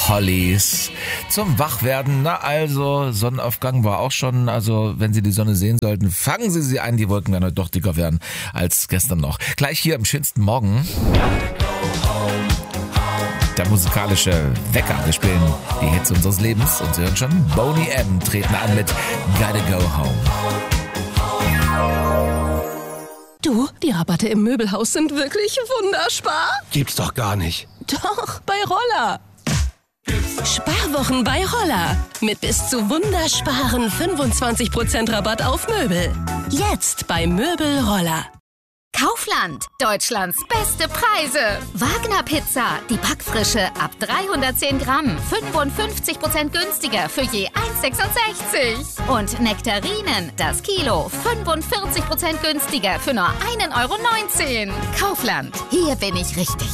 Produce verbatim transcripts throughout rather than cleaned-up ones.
Hollies zum Wachwerden. Na also, Sonnenaufgang war auch schon, also wenn Sie die Sonne sehen sollten, fangen Sie sie ein, die Wolken werden heute doch dicker werden als gestern noch. Gleich hier am schönsten Morgen der musikalische Wecker. Wir spielen die Hits unseres Lebens und Sie hören schon, Boney M. treten an mit Gotta Go Home. Du, die Rabatte im Möbelhaus sind wirklich wunderspar. Gibt's doch gar nicht. Doch, bei Roller. Sparwochen bei Roller. Mit bis zu wundersparen fünfundzwanzig Prozent Rabatt auf Möbel. Jetzt bei Möbel Roller. Kaufland, Deutschlands beste Preise. Wagner Pizza, die Backfrische ab dreihundertzehn Gramm, fünfundfünfzig Prozent günstiger für je eins Komma sechsundsechzig. Und Nektarinen, das Kilo, fünfundvierzig Prozent günstiger für nur ein Euro neunzehn. Kaufland, hier bin ich richtig.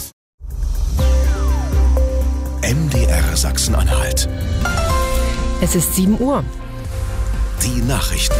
M D R Sachsen-Anhalt. Es ist sieben Uhr. Die Nachrichten.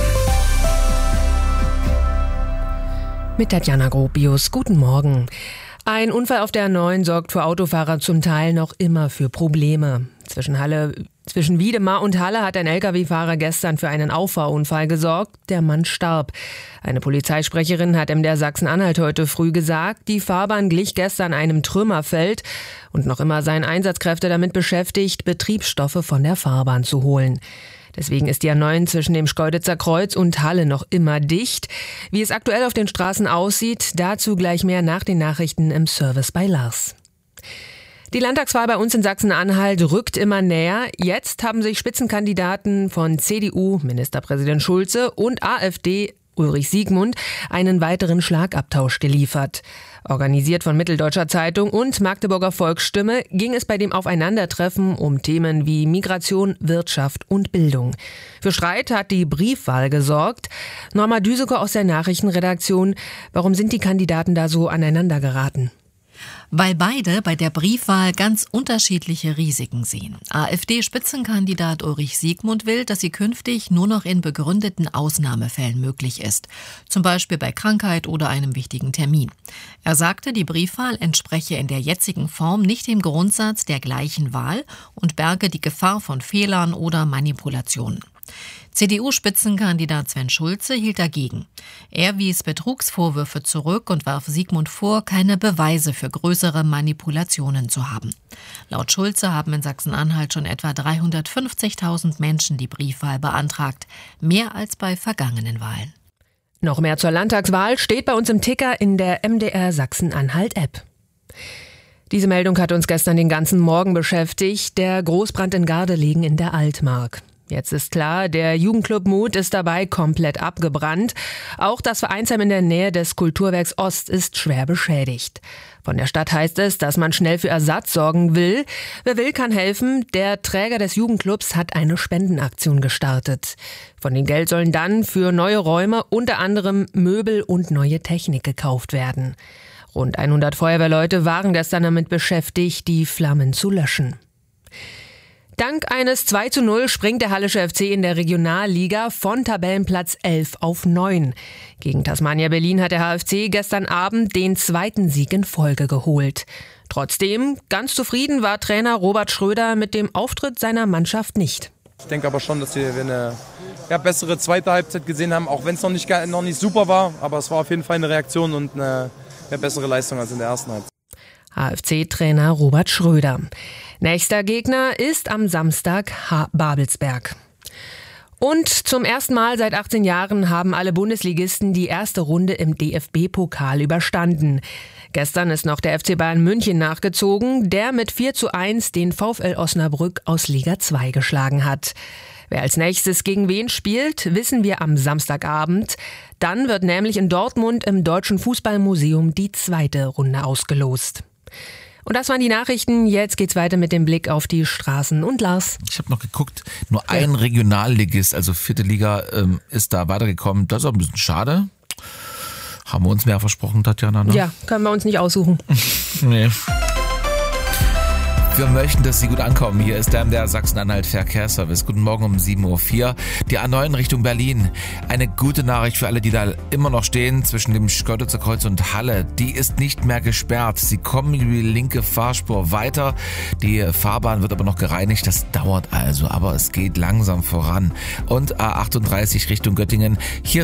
Mit Tatjana Gropius. Guten Morgen. Ein Unfall auf der A neun sorgt für Autofahrer zum Teil noch immer für Probleme. Zwischen Halle, zwischen Wiedemar und Halle hat ein L K W-Fahrer gestern für einen Auffahrunfall gesorgt. Der Mann starb. Eine Polizeisprecherin hat M D R Sachsen-Anhalt heute früh gesagt, die Fahrbahn glich gestern einem Trümmerfeld und noch immer seien Einsatzkräfte damit beschäftigt, Betriebsstoffe von der Fahrbahn zu holen. Deswegen ist die A neun zwischen dem Schkeuditzer Kreuz und Halle noch immer dicht. Wie es aktuell auf den Straßen aussieht, dazu gleich mehr nach den Nachrichten im Service bei Lars. Die Landtagswahl bei uns in Sachsen-Anhalt rückt immer näher. Jetzt haben sich Spitzenkandidaten von C D U, Ministerpräsident Schulze, und AfD, Ulrich Siegmund, einen weiteren Schlagabtausch geliefert. Organisiert von Mitteldeutscher Zeitung und Magdeburger Volksstimme ging es bei dem Aufeinandertreffen um Themen wie Migration, Wirtschaft und Bildung. Für Streit hat die Briefwahl gesorgt. Norma Düsecker aus der Nachrichtenredaktion. Warum sind die Kandidaten da so aneinander geraten? Weil beide bei der Briefwahl ganz unterschiedliche Risiken sehen. AfD-Spitzenkandidat Ulrich Siegmund will, dass sie künftig nur noch in begründeten Ausnahmefällen möglich ist. Zum Beispiel bei Krankheit oder einem wichtigen Termin. Er sagte, die Briefwahl entspreche in der jetzigen Form nicht dem Grundsatz der gleichen Wahl und berge die Gefahr von Fehlern oder Manipulationen. C D U-Spitzenkandidat Sven Schulze hielt dagegen. Er wies Betrugsvorwürfe zurück und warf Siegmund vor, keine Beweise für größere Manipulationen zu haben. Laut Schulze haben in Sachsen-Anhalt schon etwa dreihundertfünfzigtausend Menschen die Briefwahl beantragt, mehr als bei vergangenen Wahlen. Noch mehr zur Landtagswahl steht bei uns im Ticker in der M D R Sachsen-Anhalt-App. Diese Meldung hat uns gestern den ganzen Morgen beschäftigt. Der Großbrand in Gardelegen in der Altmark. Jetzt ist klar, der Jugendclub Mut ist dabei komplett abgebrannt. Auch das Vereinsheim in der Nähe des Kulturwerks Ost ist schwer beschädigt. Von der Stadt heißt es, dass man schnell für Ersatz sorgen will. Wer will, kann helfen. Der Träger des Jugendclubs hat eine Spendenaktion gestartet. Von dem Geld sollen dann für neue Räume unter anderem Möbel und neue Technik gekauft werden. Rund hundert Feuerwehrleute waren gestern damit beschäftigt, die Flammen zu löschen. Dank eines zwei zu null springt der Hallische F C in der Regionalliga von Tabellenplatz elf auf neun. Gegen Tasmania Berlin hat der H F C gestern Abend den zweiten Sieg in Folge geholt. Trotzdem, ganz zufrieden war Trainer Robert Schröder mit dem Auftritt seiner Mannschaft nicht. Ich denke aber schon, dass wir eine ja, bessere zweite Halbzeit gesehen haben, auch wenn es noch nicht, noch nicht super war. Aber es war auf jeden Fall eine Reaktion und eine, eine bessere Leistung als in der ersten Halbzeit. H F C-Trainer Robert Schröder. Nächster Gegner ist am Samstag H- Babelsberg. Und zum ersten Mal seit achtzehn Jahren haben alle Bundesligisten die erste Runde im D F B-Pokal überstanden. Gestern ist noch der F C Bayern München nachgezogen, der mit vier zu eins den VfL Osnabrück aus Liga zwei geschlagen hat. Wer als nächstes gegen wen spielt, wissen wir am Samstagabend. Dann wird nämlich in Dortmund im Deutschen Fußballmuseum die zweite Runde ausgelost. Und das waren die Nachrichten. Jetzt geht's weiter mit dem Blick auf die Straßen. Und Lars? Ich habe noch geguckt, nur ein Regionalligist, also vierte Liga, ähm, ist da weitergekommen. Das ist auch ein bisschen schade. Haben wir uns mehr versprochen, Tatjana? Ne? Ja, können wir uns nicht aussuchen. Nee. Wir möchten, dass Sie gut ankommen. Hier ist der M D R Sachsen-Anhalt Verkehrsservice. Guten Morgen um sieben Uhr vier. Die A neun Richtung Berlin. Eine gute Nachricht für alle, die da immer noch stehen zwischen dem Schkeuditzer Kreuz und Halle. Die ist nicht mehr gesperrt. Sie kommen über die linke Fahrspur weiter. Die Fahrbahn wird aber noch gereinigt. Das dauert also, aber es geht langsam voran. Und A achtunddreißig Richtung Göttingen. Hier